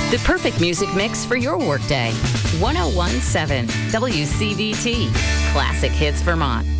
The perfect music mix for your workday. 1017 WCVT. Classic Hits Vermont.